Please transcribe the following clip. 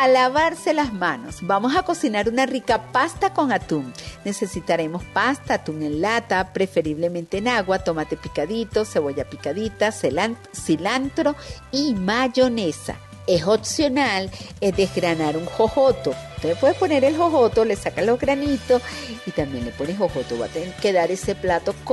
lavarse las manos. Vamos a cocinar una rica pasta con atún. Necesitaremos pasta, atún en lata, preferiblemente en agua, tomate picadito, cebolla picadita, cilantro y mayonesa. Es opcional desgranar un jojoto. Usted puede poner el jojoto, le saca los granitos y también le pone jojoto. Va a tener que dar ese plato